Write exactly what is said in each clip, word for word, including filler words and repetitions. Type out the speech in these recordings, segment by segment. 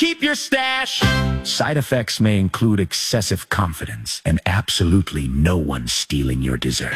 Keep your stash. Side effects may include excessive confidence and absolutely no one stealing your dessert.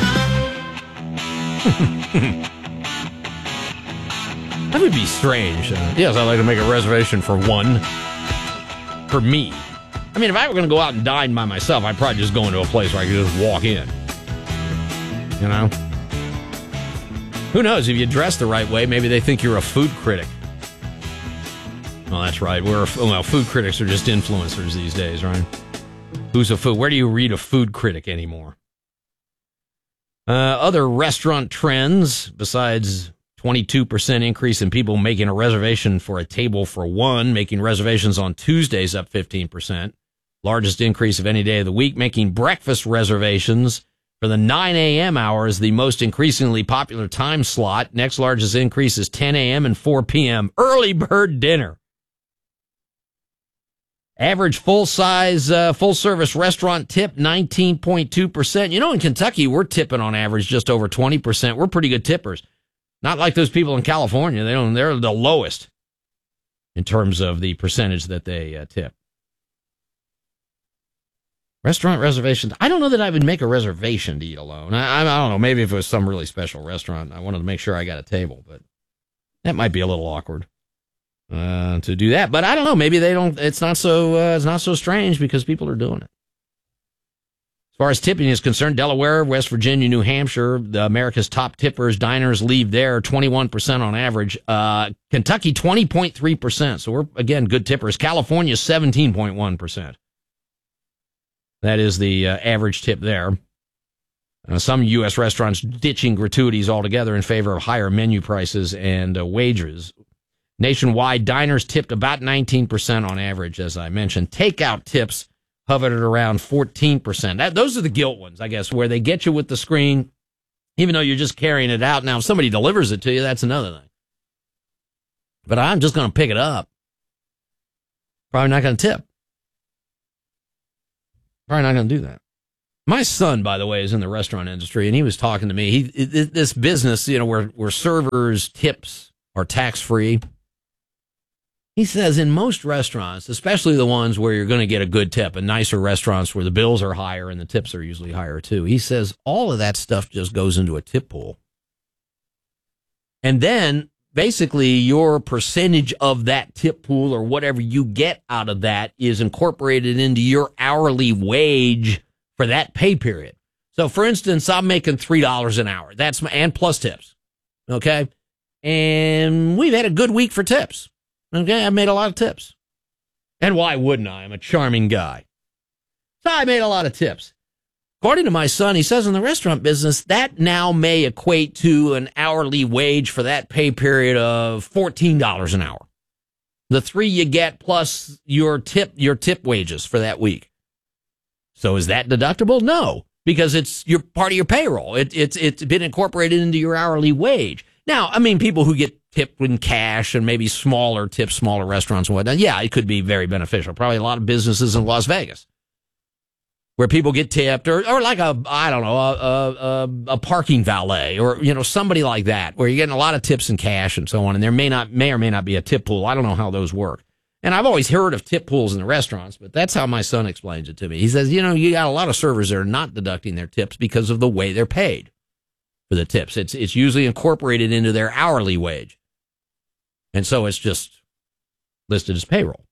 That would be strange. Uh, yes, I'd like to make a reservation for one. For me. I mean, if I were going to go out and dine by myself, I'd probably just go into a place where I could just walk in. You know? Who knows? If you dress the right way, maybe they think you're a food critic. Well, that's right. We're well, food critics are just influencers these days, right? Who's a food? Where do you read a food critic anymore? Uh, other restaurant trends, besides twenty-two percent increase in people making a reservation for a table for one, making reservations on Tuesdays up fifteen percent. Largest increase of any day of the week, making breakfast reservations for the nine a.m. hour is the most increasingly popular time slot. Next largest increase is ten a.m. and four p.m. Early bird dinner. Average full-size, uh, full-service restaurant tip, nineteen point two percent. You know, in Kentucky, we're tipping on average just over twenty percent. We're pretty good tippers. Not like those people in California. They don't, they're the lowest in terms of the percentage that they uh, tip. Restaurant reservations. I don't know that I would make a reservation to eat alone. I, I don't know. Maybe if it was some really special restaurant, I wanted to make sure I got a table, but that might be a little awkward. Uh, to do that, but I don't know. Maybe they don't. It's not so. Uh, it's not so strange because people are doing it. As far as tipping is concerned, Delaware, West Virginia, New Hampshire, the America's top tippers, diners leave there twenty-one percent on average. Uh, Kentucky twenty point three percent. So we're again good tippers. California seventeen point one percent. That is the uh, average tip there. Uh, some U S restaurants ditching gratuities altogether in favor of higher menu prices and uh, wages. Nationwide, diners tipped about nineteen percent on average, as I mentioned. Takeout tips hovered at around fourteen percent. That, those are the guilt ones, I guess, where they get you with the screen, even though you're just carrying it out. Now, if somebody delivers it to you, that's another thing. But I'm just going to pick it up. Probably not going to tip. Probably not going to do that. My son, by the way, is in the restaurant industry, and he was talking to me. He this business, you know, where, where servers' tips are tax-free. He says in most restaurants, especially the ones where you're going to get a good tip, and nicer restaurants where the bills are higher and the tips are usually higher too, he says all of that stuff just goes into a tip pool. And then basically your percentage of that tip pool or whatever you get out of that is incorporated into your hourly wage for that pay period. So for instance, I'm making three dollars an hour. That's my, and plus tips. Okay. And we've had a good week for tips. Okay, I made a lot of tips. And why wouldn't I? I'm a charming guy. So I made a lot of tips. According to my son, he says in the restaurant business, that now may equate to an hourly wage for that pay period of fourteen dollars an hour. The three you get plus your tip, your tip wages for that week. So is that deductible? No, because it's your part of your payroll. It, it's it's been incorporated into your hourly wage. Now, I mean, people who get tipped in cash and maybe smaller tips, smaller restaurants and whatnot, yeah, it could be very beneficial. Probably a lot of businesses in Las Vegas where people get tipped, or, or like a, I don't know, a, a, a parking valet, or, you know, somebody like that, where you're getting a lot of tips in cash and so on, and there may not, may or may not be a tip pool. I don't know how those work. And I've always heard of tip pools in the restaurants, but that's how my son explains it to me. He says, you know, you got a lot of servers that are not deducting their tips because of the way they're paid for the tips. It's it's usually incorporated into their hourly wage. And so it's just listed as payroll.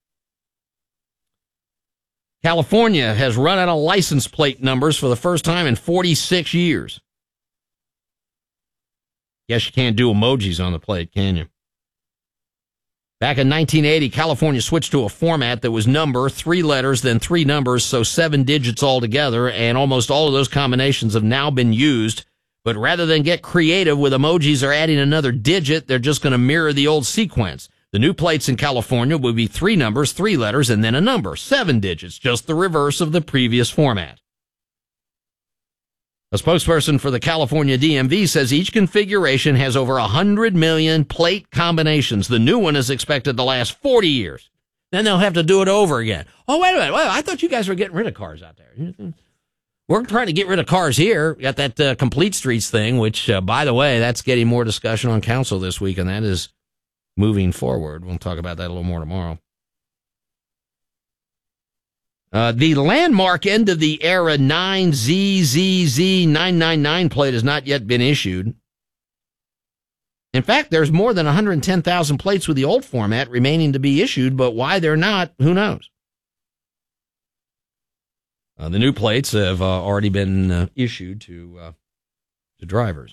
California has run out of license plate numbers for the first time in forty-six years. Guess you can't do emojis on the plate, can you? Back in nineteen eighty, California switched to a format that was number, three letters, then three numbers, so seven digits altogether, and almost all of those combinations have now been used. But rather than get creative with emojis or adding another digit, they're just going to mirror the old sequence. The new plates in California will be three numbers, three letters, and then a number, seven digits, just the reverse of the previous format. A spokesperson for the California D M V says each configuration has over one hundred million plate combinations. The new one is expected to last forty years. Then they'll have to do it over again. Oh, wait a minute. Wait, I thought you guys were getting rid of cars out there. We're trying to get rid of cars here. We got that uh, Complete Streets thing, which, uh, by the way, that's getting more discussion on council this week, and that is moving forward. We'll talk about that a little more tomorrow. Uh, the landmark end of the era nine Z Z Z nine nine nine plate has not yet been issued. In fact, there's more than one hundred ten thousand plates with the old format remaining to be issued, but why they're not, who knows? Uh, the new plates have uh, already been uh, issued to uh, to drivers.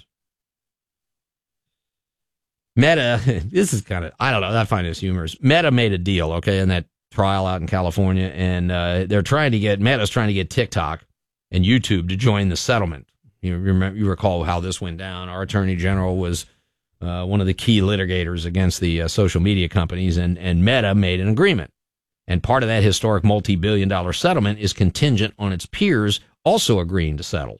Meta, this is kind of, I don't know, I find this humorous. Meta made a deal, okay, in that trial out in California, and uh, they're trying to get, Meta's trying to get TikTok and YouTube to join the settlement. You remember, you recall how this went down. Our attorney general was uh, one of the key litigators against the uh, social media companies, and, and Meta made an agreement. And part of that historic multi-billion dollar settlement is contingent on its peers also agreeing to settle.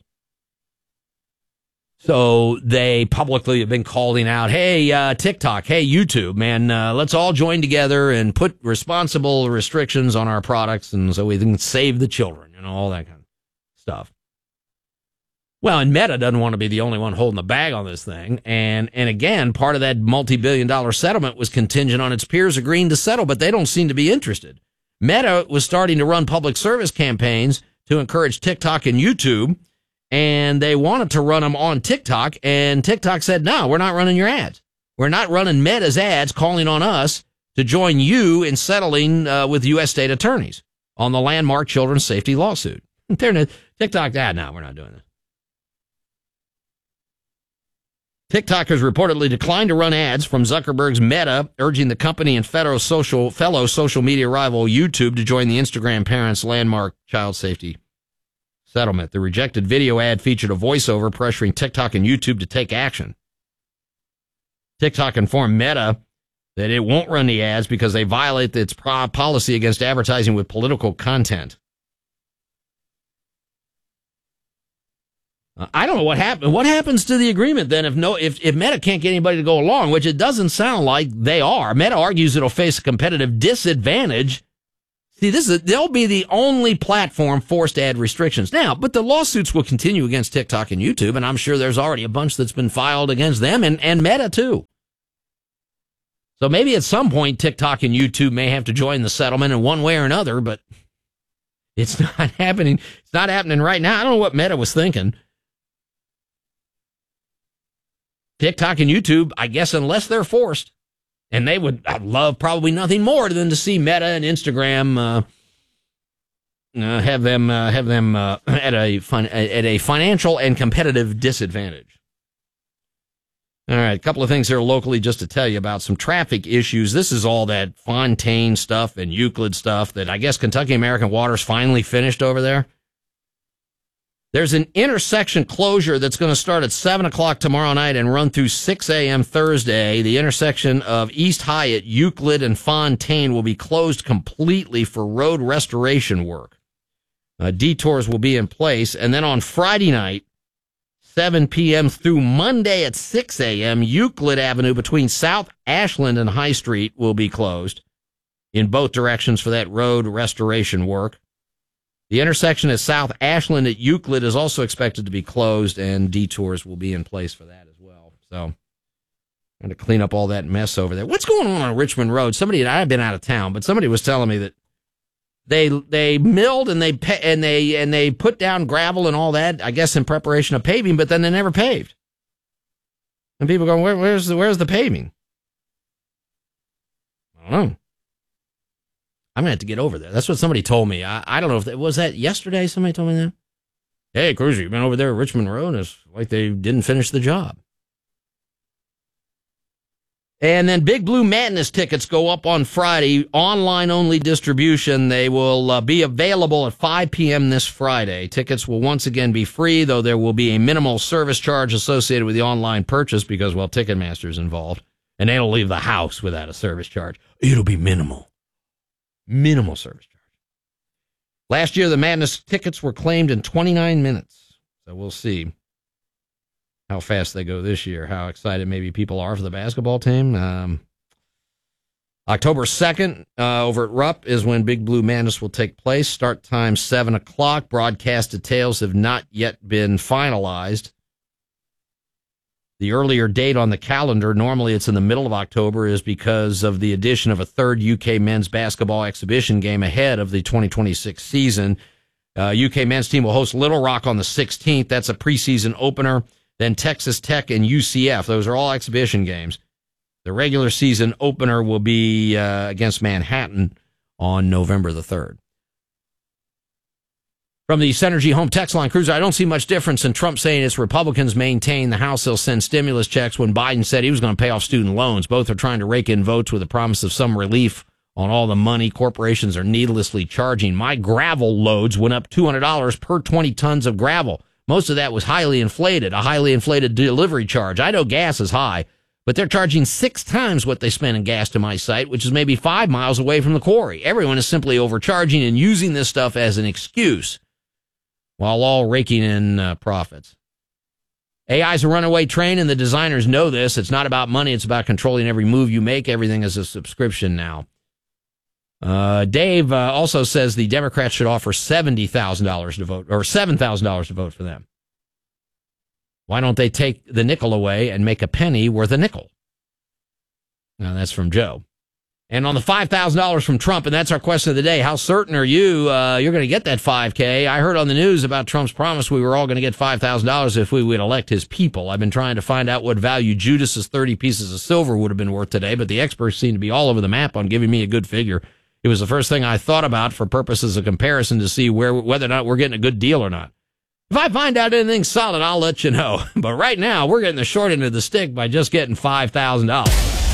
So they publicly have been calling out, hey, uh, TikTok, hey, YouTube, man, uh, let's all join together and put responsible restrictions on our products, and so we can save the children, you know, all that kind of stuff. Well, and Meta doesn't want to be the only one holding the bag on this thing. And, and again, part of that multi-billion dollar settlement was contingent on its peers agreeing to settle, but they don't seem to be interested. Meta was starting to run public service campaigns to encourage TikTok and YouTube, and they wanted to run them on TikTok, and TikTok said, no, we're not running your ads. We're not running Meta's ads calling on us to join you in settling uh, with U S state attorneys on the landmark children's safety lawsuit. They're TikTok, ah, no, we're not doing this. TikTok has reportedly declined to run ads from Zuckerberg's Meta, urging the company and fellow social, fellow social media rival YouTube to join the Instagram parent's landmark child safety settlement. The rejected video ad featured a voiceover pressuring TikTok and YouTube to take action. TikTok informed Meta that it won't run the ads because they violate its pro- policy against advertising with political content. Uh, I don't know what happened. What happens to the agreement then if no, if, if Meta can't get anybody to go along, which it doesn't sound like they are. Meta argues it'll face a competitive disadvantage. See, this is, they'll be the only platform forced to add restrictions. Now, but the lawsuits will continue against TikTok and YouTube, and I'm sure there's already a bunch that's been filed against them and, and Meta too. So maybe at some point TikTok and YouTube may have to join the settlement in one way or another, but it's not happening. It's not happening right now. I don't know what Meta was thinking. TikTok and YouTube, I guess, unless they're forced. And they would I'd love probably nothing more than to see Meta and Instagram uh, uh, have them uh, have them uh, at a fun, at a financial and competitive disadvantage. All right, a couple of things here locally just to tell you about some traffic issues. This is all that Fontaine stuff and Euclid stuff that I guess Kentucky American Water's finally finished over there. There's an intersection closure that's going to start at seven o'clock tomorrow night and run through six a.m. Thursday. The intersection of East Hyatt, Euclid, and Fontaine will be closed completely for road restoration work. Uh, detours will be in place. And then on Friday night, seven p.m. through Monday at six a.m., Euclid Avenue between South Ashland and High Street will be closed in both directions for that road restoration work. The intersection at South Ashland at Euclid is also expected to be closed, and detours will be in place for that as well. So, trying to clean up all that mess over there. What's going on on Richmond Road? Somebody, I've been out of town, but somebody was telling me that they they milled and they and they and they put down gravel and all that, I guess in preparation of paving, but then they never paved. And people go, Where, where's the where's the paving? I don't know. I'm going to have to get over there. That's what somebody told me. I, I don't know if that was that yesterday. Somebody told me that. Hey, Cruiser, you've been over there at Richmond Road. It's like they didn't finish the job. And then Big Blue Madness tickets go up on Friday. Online only distribution. They will uh, be available at five p.m. this Friday. Tickets will once again be free, though there will be a minimal service charge associated with the online purchase because, well, Ticketmaster's involved. And they don't leave the house without a service charge. It'll be minimal. Minimal service charge. Last year, the Madness tickets were claimed in twenty-nine minutes. So we'll see how fast they go this year, how excited maybe people are for the basketball team. Um, October second, uh, over at Rupp is when Big Blue Madness will take place. Start time seven o'clock. Broadcast details have not yet been finalized. The earlier date on the calendar, normally it's in the middle of October, is because of the addition of a third U K men's basketball exhibition game ahead of the twenty twenty-six season. Uh, U K men's team will host Little Rock on the sixteenth. That's a preseason opener. Then Texas Tech and U C F. Those are all exhibition games. The regular season opener will be uh, against Manhattan on November the third. From the Synergy Home Text Line, Cruiser, I don't see much difference in Trump saying it's Republicans maintain the House will send stimulus checks when Biden said he was going to pay off student loans. Both are trying to rake in votes with the promise of some relief on all the money corporations are needlessly charging. My gravel loads went up two hundred dollars per twenty tons of gravel. Most of that was highly inflated, a highly inflated delivery charge. I know gas is high, but they're charging six times what they spend in gas to my site, which is maybe five miles away from the quarry. Everyone is simply overcharging and using this stuff as an excuse, while all raking in uh, profits. A I is a runaway train, and the designers know this. It's not about money. It's about controlling every move you make. Everything is a subscription now. Uh, Dave uh, also says the Democrats should offer seventy thousand dollars to vote, or seven thousand dollars to vote for them. Why don't they take the nickel away and make a penny worth a nickel? Now, that's from Joe. And on the five thousand dollars from Trump, and that's our question of the day, how certain are you uh, you're going to get that five K? I heard on the news about Trump's promise we were all going to get five thousand dollars if we would elect his people. I've been trying to find out what value Judas's thirty pieces of silver would have been worth today, but the experts seem to be all over the map on giving me a good figure. It was the first thing I thought about for purposes of comparison to see where whether or not we're getting a good deal or not. If I find out anything solid, I'll let you know. But right now, we're getting the short end of the stick by just getting five thousand dollars.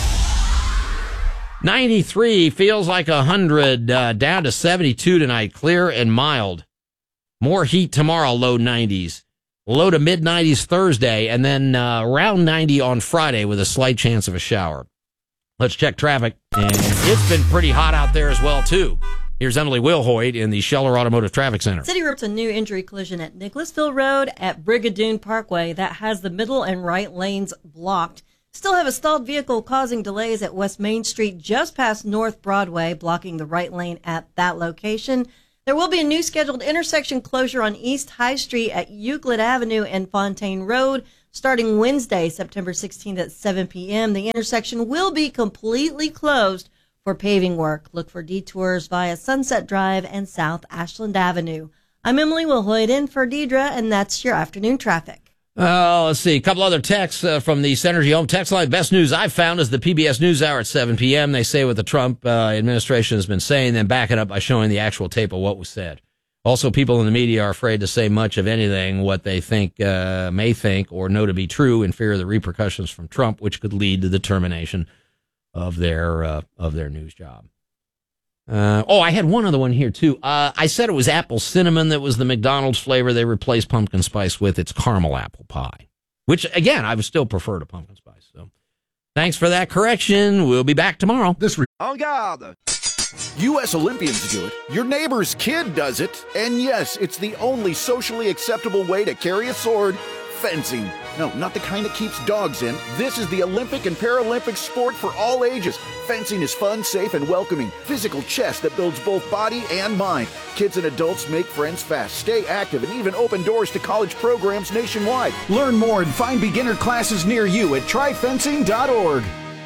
ninety-three feels like one hundred, uh, down to seventy-two tonight, clear and mild. More heat tomorrow, low nineties. Low to mid nineties Thursday, and then uh, around ninety on Friday with a slight chance of a shower. Let's check traffic. And it's been pretty hot out there as well, too. Here's Emily Wilhoit in the Scheller Automotive Traffic Center. City reports a new injury collision at Nicholasville Road at Brigadoon Parkway that has the middle and right lanes blocked. Still have a stalled vehicle causing delays at West Main Street just past North Broadway, blocking the right lane at that location. There will be a new scheduled intersection closure on East High Street at Euclid Avenue and Fontaine Road starting Wednesday, September sixteenth at seven p.m. The intersection will be completely closed for paving work. Look for detours via Sunset Drive and South Ashland Avenue. I'm Emily Wilhoit in for Deidre, and that's your afternoon traffic. Oh, let's see. A couple other texts uh, from the Synergy Home text line. Best news I've found is the P B S NewsHour at seven p.m. They say what the Trump uh, administration has been saying, then back it up by showing the actual tape of what was said. Also, people in the media are afraid to say much of anything, what they think, uh, may think, or know to be true in fear of the repercussions from Trump, which could lead to the termination of their uh, of their news job. Uh, oh, I had one other one here, too. Uh, I said it was apple cinnamon that was the McDonald's flavor they replaced pumpkin spice with. It's caramel apple pie, which, again, I would still prefer to pumpkin spice. So thanks for that correction. We'll be back tomorrow. This re- En garde! U S Olympians do it, your neighbor's kid does it, and yes, it's the only socially acceptable way to carry a sword, fencing. No, not the kind that keeps dogs in. This is the Olympic and Paralympic sport for all ages. Fencing is fun, safe, and welcoming. Physical chess that builds both body and mind. Kids and adults make friends fast, stay active, and even open doors to college programs nationwide. Learn more and find beginner classes near you at try fencing dot org.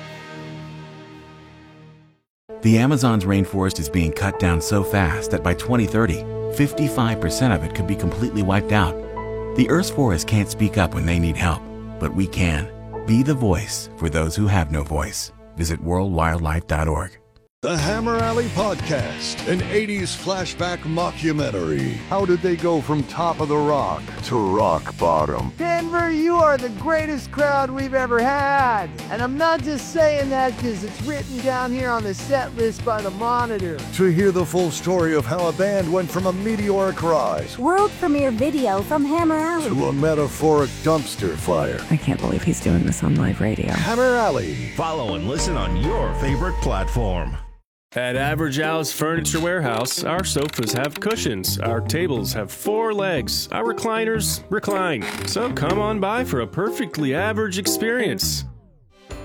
The Amazon's rainforest is being cut down so fast that by twenty thirty, fifty-five percent of it could be completely wiped out. The Earth's forests can't speak up when they need help, but we can. Be the voice for those who have no voice. Visit world wildlife dot org. The Hammer Alley Podcast, an eighties flashback mockumentary. How did they go from top of the rock to rock bottom? Denver, you are the greatest crowd we've ever had. And I'm not just saying that because it's written down here on the set list by the Monitor. To hear the full story of how a band went from a meteoric rise, world premiere video from Hammer Alley, to a metaphoric dumpster fire. I can't believe he's doing this on live radio. Hammer Alley. Follow and listen on your favorite platform. At Average Al's Furniture Warehouse, our sofas have cushions, our tables have four legs, our recliners recline. So come on by for a perfectly average experience.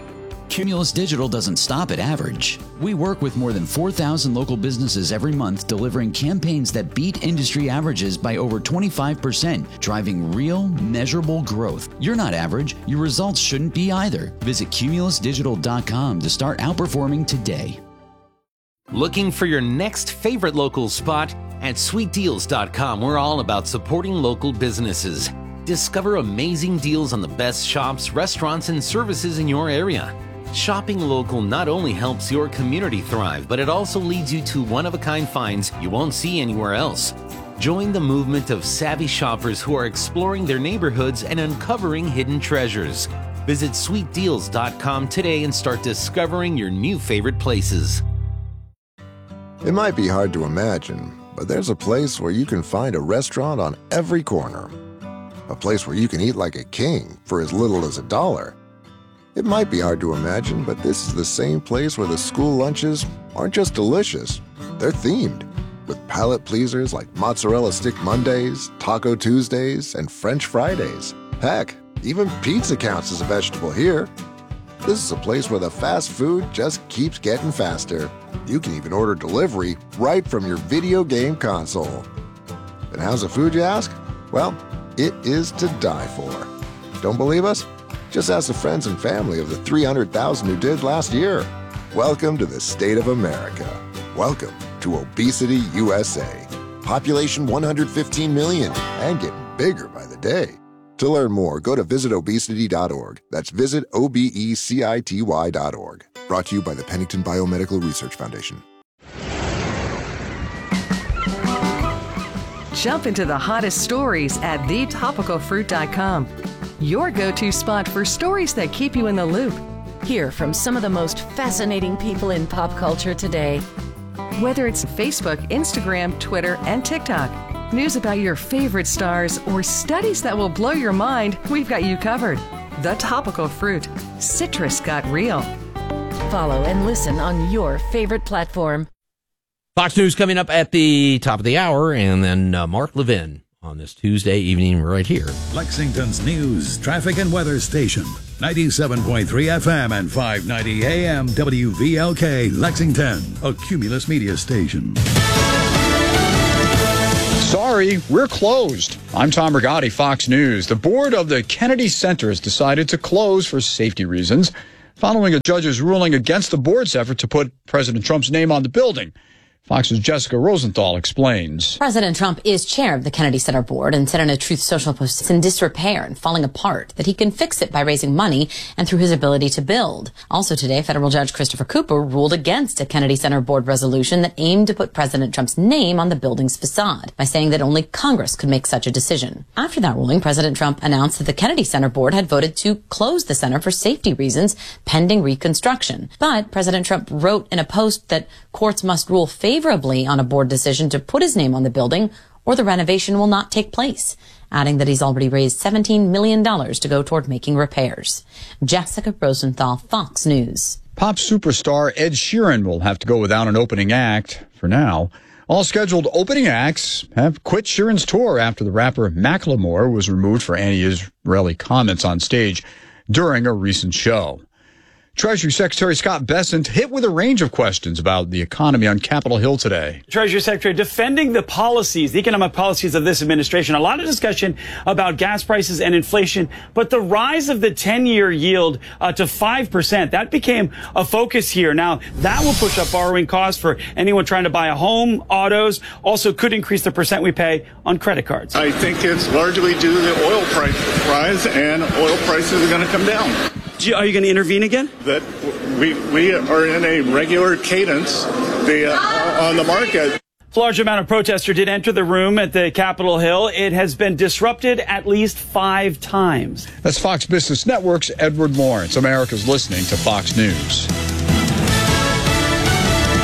Cumulus Digital doesn't stop at average. We work with more than four thousand local businesses every month, delivering campaigns that beat industry averages by over twenty-five percent, driving real, measurable growth. You're not average. Your results shouldn't be either. Visit cumulus digital dot com to start outperforming today. Looking for your next favorite local spot? At sweet deals dot com, we're all about supporting local businesses. Discover amazing deals on the best shops, restaurants, and services in your area. Shopping local not only helps your community thrive, but it also leads you to one-of-a-kind finds you won't see anywhere else. Join the movement of savvy shoppers who are exploring their neighborhoods and uncovering hidden treasures. Visit sweet deals dot com today and start discovering your new favorite places. It might be hard to imagine, but there's a place where you can find a restaurant on every corner. A place where you can eat like a king for as little as a dollar. It might be hard to imagine, but this is the same place where the school lunches aren't just delicious, they're themed, with palate pleasers like Mozzarella Stick Mondays, Taco Tuesdays, and French Fridays. Heck, even pizza counts as a vegetable here. This is a place where the fast food just keeps getting faster. You can even order delivery right from your video game console. And how's the food, you ask? Well, it is to die for. Don't believe us? Just ask the friends and family of the three hundred thousand who did last year. Welcome to the state of America. Welcome to Obesity U S A. Population one hundred fifteen million and getting bigger by the day. To learn more, go to visit obesity dot org. That's visit O B E C I T Y dot org. Brought to you by the Pennington Biomedical Research Foundation. Jump into the hottest stories at the topical fruit dot com. Your go-to spot for stories that keep you in the loop. Hear from some of the most fascinating people in pop culture today. Whether it's Facebook, Instagram, Twitter, and TikTok, news about your favorite stars, or studies that will blow your mind, we've got you covered. The Topical Fruit. Citrus got real. Follow and listen on your favorite platform. Fox News coming up at the top of the hour, and then uh, Mark Levin on this Tuesday evening right here. Lexington's news, traffic, and weather station. ninety-seven point three F M and five ninety A M W V L K, Lexington, a Cumulus Media station. Sorry, we're closed. I'm Tom Rigotti, Fox News. The board of the Kennedy Center has decided to close for safety reasons, following a judge's ruling against the board's effort to put President Trump's name on the building. Fox's Jessica Rosenthal explains. President Trump is chair of the Kennedy Center board and said in a Truth Social post it's in disrepair and falling apart, that he can fix it by raising money and through his ability to build. Also today, federal judge Christopher Cooper ruled against a Kennedy Center board resolution that aimed to put President Trump's name on the building's facade by saying that only Congress could make such a decision. After that ruling, President Trump announced that the Kennedy Center board had voted to close the center for safety reasons pending reconstruction. But President Trump wrote in a post that courts must rule favorably on a board decision to put his name on the building or the renovation will not take place, adding that he's already raised seventeen million dollars to go toward making repairs. Jessica Rosenthal, Fox News. Pop superstar Ed Sheeran will have to go without an opening act for now. All scheduled opening acts have quit Sheeran's tour after the rapper Macklemore was removed for anti-Israeli comments on stage during a recent show. Treasury Secretary Scott Bessent hit with a range of questions about the economy on Capitol Hill today. Treasury Secretary defending the policies, the economic policies of this administration. A lot of discussion about gas prices and inflation, but the rise of the ten-year yield uh, to five percent, that became a focus here. Now, that will push up borrowing costs for anyone trying to buy a home, autos, also could increase the percent we pay on credit cards. I think it's largely due to the oil price rise, and oil prices are going to come down. Are you going to intervene again? That we we are in a regular cadence the, uh, on the market. A large amount of protesters did enter the room at the Capitol Hill. It has been disrupted at least five times. That's Fox Business Network's Edward Lawrence. America's listening to Fox News.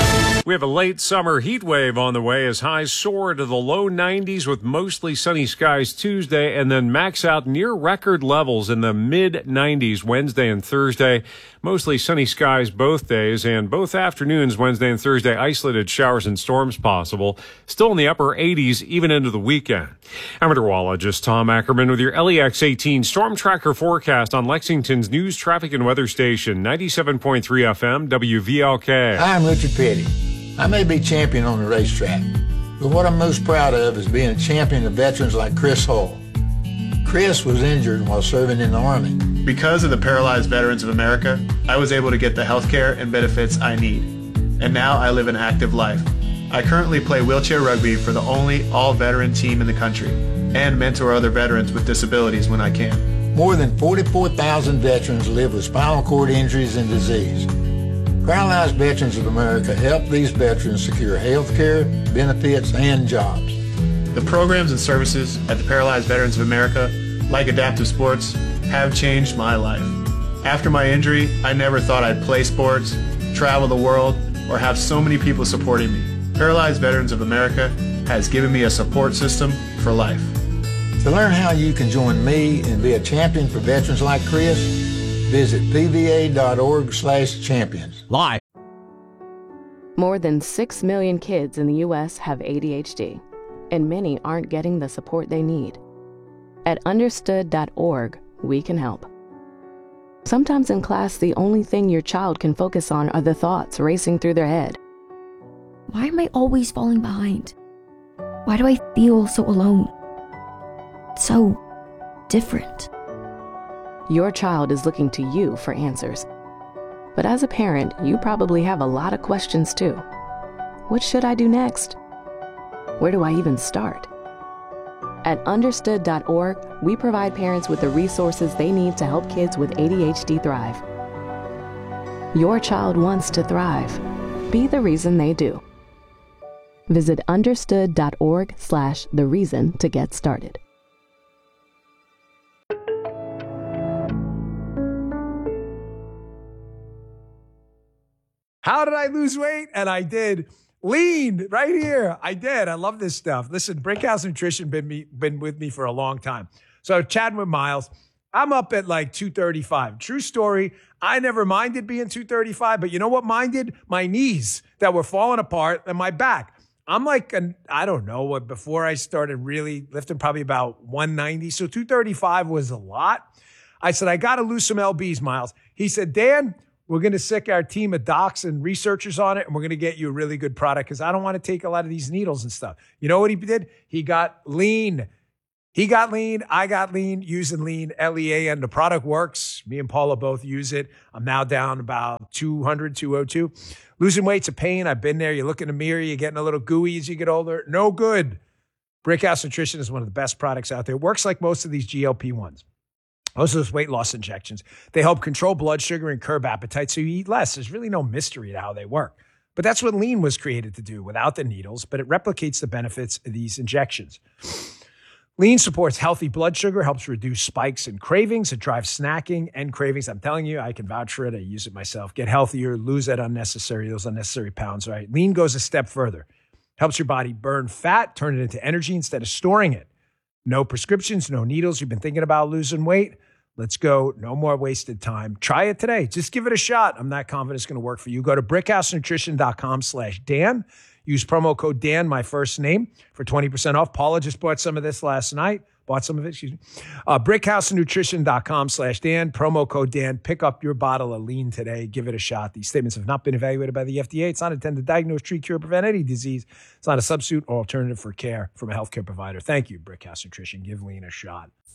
We have a late summer heat wave on the way as highs soar to the low nineties with mostly sunny skies Tuesday and then max out near record levels in the mid nineties Wednesday and Thursday. Mostly sunny skies both days and both afternoons, Wednesday and Thursday, isolated showers and storms possible. Still in the upper eighties even into the weekend. I'm meteorologist Tom Ackerman with your L E X eighteen Storm Tracker forecast on Lexington's news, traffic, and weather station, ninety-seven point three F M, W V L K. I'm Richard Petty. I may be champion on the racetrack, but what I'm most proud of is being a champion of veterans like Chris Hull. Chris was injured while serving in the Army. Because of the Paralyzed Veterans of America, I was able to get the health care and benefits I need. And now I live an active life. I currently play wheelchair rugby for the only all-veteran team in the country and mentor other veterans with disabilities when I can. More than forty-four thousand veterans live with spinal cord injuries and disease. Paralyzed Veterans of America help these veterans secure health care, benefits, and jobs. The programs and services at the Paralyzed Veterans of America, like Adaptive Sports, have changed my life. After my injury, I never thought I'd play sports, travel the world, or have so many people supporting me. Paralyzed Veterans of America has given me a support system for life. To learn how you can join me and be a champion for veterans like Chris, visit P V A dot org slash champions. Live. More than six million kids in the U S have A D H D, and many aren't getting the support they need. At understood dot org, we can help. Sometimes in class, the only thing your child can focus on are the thoughts racing through their head. Why am I always falling behind? Why do I feel so alone? So different. Your child is looking to you for answers. But as a parent, you probably have a lot of questions too. What should I do next? Where do I even start? At understood dot org, we provide parents with the resources they need to help kids with A D H D thrive. Your child wants to thrive. Be the reason they do. Visit understood dot org slash the reason to get started. How did I lose weight? And I did. Lean right here. I did. I love this stuff. Listen, Brickhouse Nutrition been me been with me for a long time. So chatting with Miles, I'm up at like two thirty-five. True story. I never minded being two thirty-five, but you know what minded? My knees that were falling apart and my back. I'm like, an, I don't know what, before I started really lifting, probably about one ninety. So two thirty-five was a lot. I said, I got to lose some L Bs, Miles. He said, Dan, we're going to sick our team of docs and researchers on it, and we're going to get you a really good product because I don't want to take a lot of these needles and stuff. You know what he did? He got lean. He got lean. I got lean using lean, L E A N. The product works. Me and Paula both use it. I'm now down about two hundred, two oh two. Losing weight's a pain. I've been there. You look in the mirror, you're getting a little gooey as you get older. No good. Brickhouse Nutrition is one of the best products out there. It works like most of these G L P ones. Most of those weight loss injections. They help control blood sugar and curb appetite so you eat less. There's really no mystery to how they work. But that's what lean was created to do without the needles, but it replicates the benefits of these injections. Lean supports healthy blood sugar, helps reduce spikes and cravings. It drives snacking and cravings. I'm telling you, I can vouch for it. I use it myself. Get healthier, lose that unnecessary, those unnecessary pounds, right? Lean goes a step further. Helps your body burn fat, turn it into energy instead of storing it. No prescriptions, no needles. You've been thinking about losing weight? Let's go. No more wasted time. Try it today. Just give it a shot. I'm not confident it's going to work for you. Go to brickhousenutrition.com slash Dan. Use promo code Dan, my first name, for twenty percent off. Paula just bought some of this last night. Bought some of it, excuse me. Uh, brickhousenutrition.com slash Dan. Promo code Dan. Pick up your bottle of lean today. Give it a shot. These statements have not been evaluated by the F D A. It's not intended to diagnose, treat, cure, prevent any disease. It's not a substitute or alternative for care from a healthcare provider. Thank you, Brickhouse Nutrition. Give lean a shot.